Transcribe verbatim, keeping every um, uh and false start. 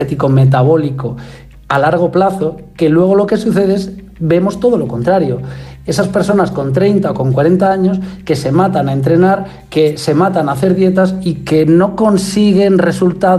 energético metabólico a largo plazo, que luego lo que sucede es, vemos todo lo contrario. Esas personas con treinta o con cuarenta años que se matan a entrenar, que se matan a hacer dietas y que no consiguen resultados